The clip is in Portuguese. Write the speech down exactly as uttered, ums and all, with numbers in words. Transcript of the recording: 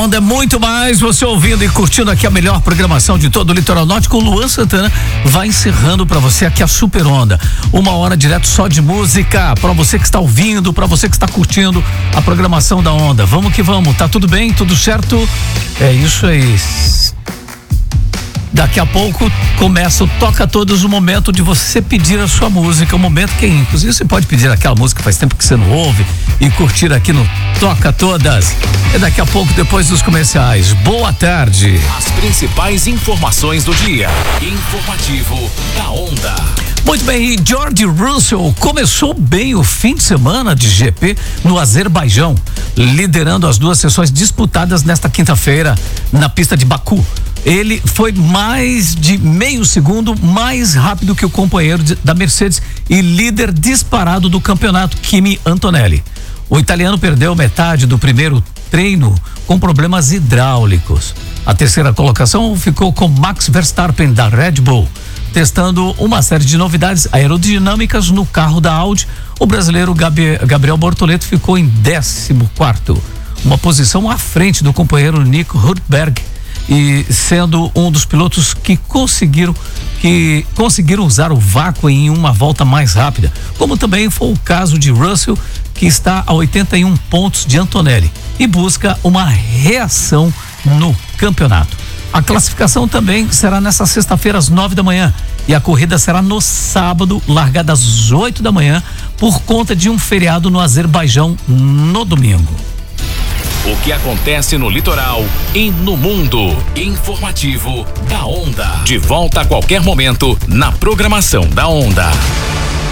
Onda é muito mais, você ouvindo e curtindo aqui a melhor programação de todo o litoral norte com o Luan Santana, vai encerrando pra você aqui a Super Onda, uma hora direto só de música, pra você que está ouvindo, pra você que está curtindo a programação da Onda. Vamos que vamos, tá tudo bem, tudo certo? É isso aí. Daqui a pouco começa o Toca Todos, o momento de você pedir a sua música, o momento que, inclusive, você pode pedir aquela música que faz tempo que você não ouve e curtir aqui no Toca Todas. É daqui a pouco, depois dos comerciais. Boa tarde. As principais informações do dia. Informativo da Onda. Muito bem, e George Russell começou bem o fim de semana de G P no Azerbaijão, liderando as duas sessões disputadas nesta quinta-feira na pista de Baku. Ele foi mais de meio segundo mais rápido que o companheiro de, da Mercedes e líder disparado do campeonato, Kimi Antonelli. O italiano perdeu metade do primeiro treino com problemas hidráulicos. A terceira colocação ficou com Max Verstappen da Red Bull, testando uma série de novidades aerodinâmicas no carro da Audi. O brasileiro Gabi, Gabriel Bortoleto ficou em décimo quarto, uma posição à frente do companheiro Nico Hülkenberg, e sendo um dos pilotos que conseguiram que conseguiram usar o vácuo em uma volta mais rápida, como também foi o caso de Russell, que está a oitenta e um pontos de Antonelli e busca uma reação no campeonato. A classificação também será nessa sexta-feira às nove da manhã e a corrida será no sábado, largada às oito da manhã, por conta de um feriado no Azerbaijão no domingo. O que acontece no litoral e no mundo. Informativo da Onda. De volta a qualquer momento na programação da Onda.